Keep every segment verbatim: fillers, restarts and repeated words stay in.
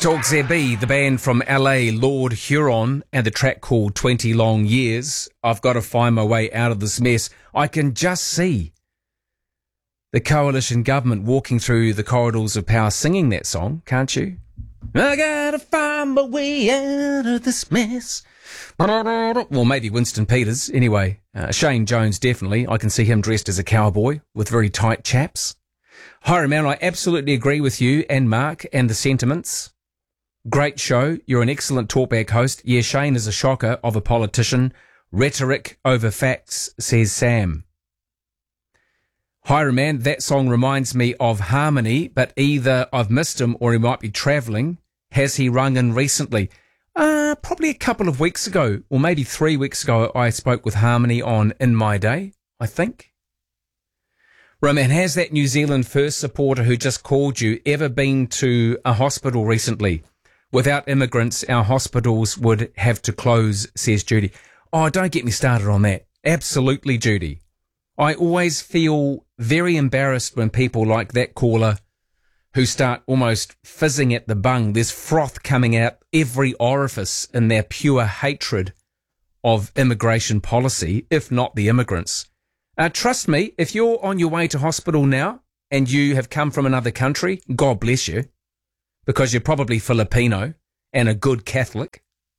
Talk Z B, the band from L A, Lord Huron, and the track called twenty Long Years. I've got to find my way out of this mess. I can just see the coalition government walking through the corridors of power singing that song, can't you? I gotta find my way out of this mess. Well, maybe Winston Peters. Anyway, uh, Shane Jones, definitely. I can see him dressed as a cowboy with very tight chaps. Hi, man, I absolutely agree with you and Mark and the sentiments. Great show. You're an excellent talkback host. Yeah, Shane is a shocker of a politician. Rhetoric over facts, says Sam. Hi, man, that song reminds me of Harmony, but either I've missed him or he might be travelling. Has he rung in recently? Uh, probably a couple of weeks ago, or maybe three weeks ago, I spoke with Harmony on In My Day, I think. Roman, has that New Zealand First supporter who just called you ever been to a hospital recently? Without immigrants, our hospitals would have to close, says Judy. Oh, don't get me started on that. Absolutely, Judy. I always feel very embarrassed when people like that caller who start almost fizzing at the bung. There's froth coming out every orifice in their pure hatred of immigration policy, if not the immigrants. Uh, trust me, if you're on your way to hospital now and you have come from another country, God bless you, because you're probably Filipino and a good Catholic.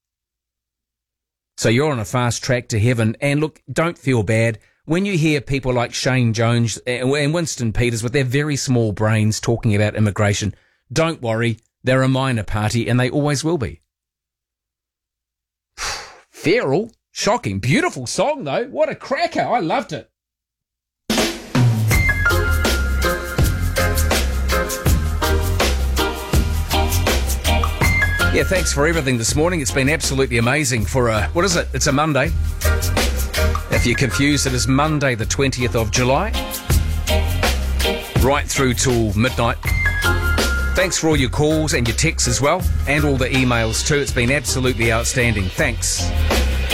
So you're on a fast track to heaven. And look, don't feel bad. When you hear people like Shane Jones and Winston Peters with their very small brains talking about immigration, don't worry, they're a minor party and they always will be. Feral? Shocking. Beautiful song though. What a cracker. I loved it. Yeah, thanks for everything this morning. It's been absolutely amazing for a, what is it? It's a Monday. If you're confused, it is Monday the twentieth of July. Right through till midnight. Thanks for all your calls and your texts as well, and all the emails too. It's been absolutely outstanding. Thanks.